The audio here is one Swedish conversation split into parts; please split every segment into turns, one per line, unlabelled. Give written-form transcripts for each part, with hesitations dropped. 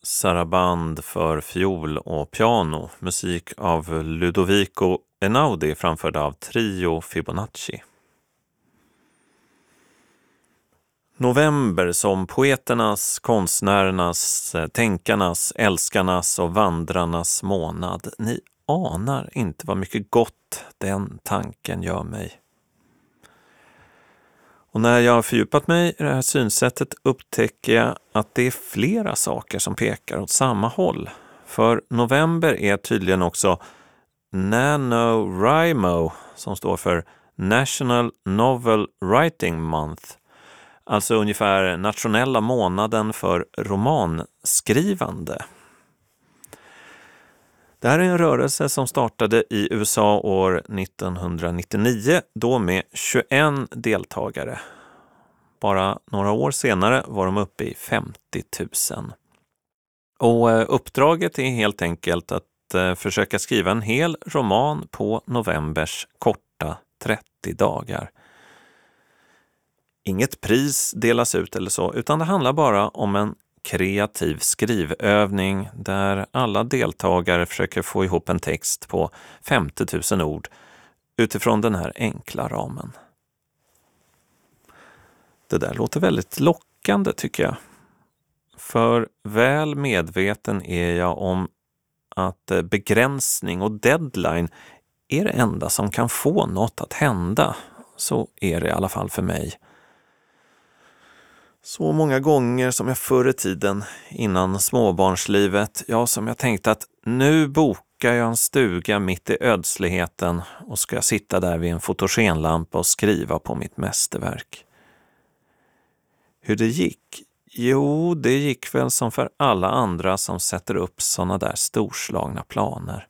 Saraband för fiol och piano, musik av Ludovico Einaudi framförd av Trio Fibonacci. November som poeternas, konstnärernas, tänkarnas, älskarnas och vandrarnas månad. Ni anar inte vad mycket gott den tanken gör mig. Och när jag har fördjupat mig i det här synsättet upptäcker jag att det är flera saker som pekar åt samma håll. För november är tydligen också NaNoWriMo som står för National Novel Writing Month. Alltså ungefär nationella månaden för romanskrivande. Det här är en rörelse som startade i USA år 1999, då med 21 deltagare. Bara några år senare var de uppe i 50 000. Och uppdraget är helt enkelt att försöka skriva en hel roman på novembers korta 30 dagar. Inget pris delas ut eller så, utan det handlar bara om en kreativ skrivövning där alla deltagare försöker få ihop en text på 50 000 ord utifrån den här enkla ramen. Det där låter väldigt lockande tycker jag. För väl medveten är jag om att begränsning och deadline är det enda som kan få något att hända. Så är det i alla fall för mig. Så många gånger som jag förr i tiden innan småbarnslivet, som jag tänkte att nu bokar jag en stuga mitt i ödsligheten och ska sitta där vid en fotogenlampa och skriva på mitt mästerverk. Hur det gick? Jo, det gick väl som för alla andra som sätter upp såna där storslagna planer.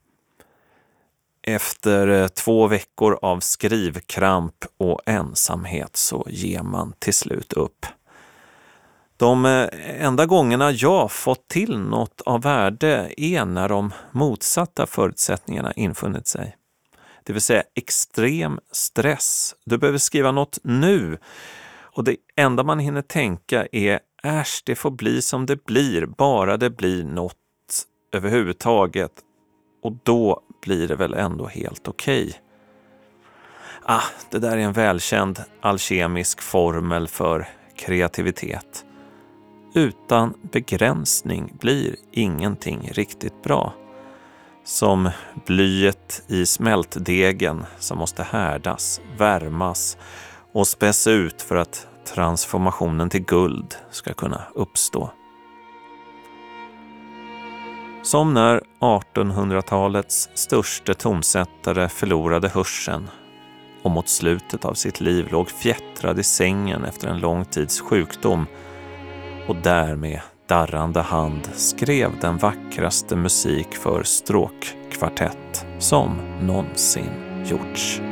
Efter 2 veckor av skrivkramp och ensamhet så ger man till slut upp. De enda gångerna jag fått till något av värde är när de motsatta förutsättningarna infunnit sig. Det vill säga extrem stress. Du behöver skriva något nu. Och det enda man hinner tänka är det får bli som det blir. Bara det blir något överhuvudtaget. Och då blir det väl ändå helt okej. Det där är en välkänd alkemisk formel för kreativitet. Utan begränsning blir ingenting riktigt bra. Som blyet i smältdegen som måste härdas, värmas och späs ut för att transformationen till guld ska kunna uppstå. Som när 1800-talets största tonsättare förlorade hörseln och mot slutet av sitt liv låg fjättrad i sängen efter en lång tids sjukdom och därmed darrande hand skrev den vackraste musik för stråkkvartett som någonsin gjorts.